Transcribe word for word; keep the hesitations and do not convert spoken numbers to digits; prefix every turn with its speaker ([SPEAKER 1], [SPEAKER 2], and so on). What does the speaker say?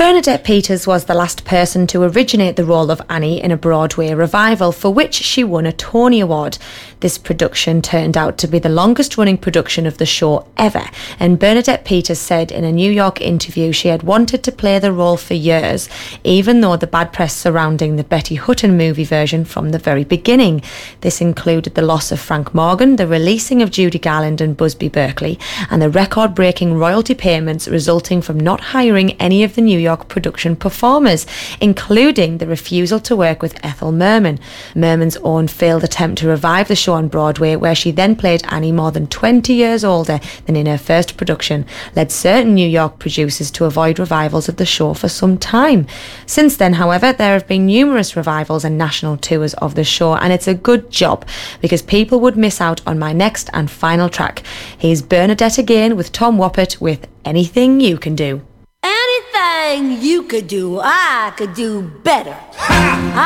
[SPEAKER 1] Bernadette Peters was the last person to originate the role of Annie in a Broadway revival, for which she won a Tony Award. This production turned out to be the longest-running production of the show ever, and Bernadette Peters said in a New York interview she had wanted to play the role for years, even though the bad press surrounding the Betty Hutton movie version from the very beginning. This included the loss of Frank Morgan, the releasing of Judy Garland and Busby Berkeley, and the record-breaking royalty payments resulting from not hiring any of the New York production performers, including the refusal to work with Ethel Merman. Merman's own failed attempt to revive the show on Broadway, where she then played Annie more than twenty years older than in her first production, led certain New York producers to avoid revivals of the show for some time. Since then, however, there have been numerous revivals and national tours of the show, and it's a good job, because people would miss out on my next and final track. Here's Bernadette again with Tom Woppert with Anything You Can Do.
[SPEAKER 2] Anything you could do, I could do better. Ha!